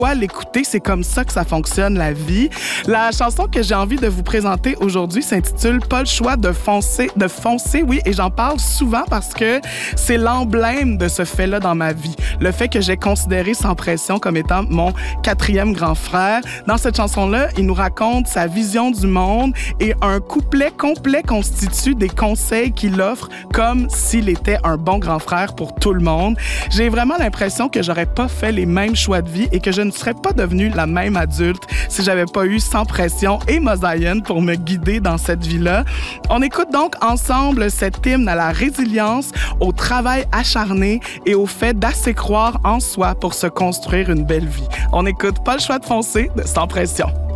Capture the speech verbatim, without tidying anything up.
L'écouter, c'est comme ça que ça fonctionne, la vie. La chanson que j'ai envie de vous présenter aujourd'hui s'intitule « Pas le choix de foncer », de foncer, oui, et j'en parle souvent parce que c'est l'emblème de ce fait-là dans ma vie. Le fait que j'ai considéré Sans Pression comme étant mon quatrième grand frère. Dans cette chanson-là, il nous raconte sa vision du monde et un couplet complet constitue des conseils qu'il offre comme s'il était un bon grand frère pour tout le monde. J'ai vraiment l'impression que j'aurais pas fait les mêmes choix de vie et que je ne serais pas devenue la même adulte si j'avais pas eu Sans Pression et Mosaïenne pour me guider dans cette vie-là. On écoute donc ensemble cet hymne à la résilience, au travail acharné et au fait d'assez croire en soi pour se construire une belle vie. On écoute Pas le choix de foncer de Sans Pression.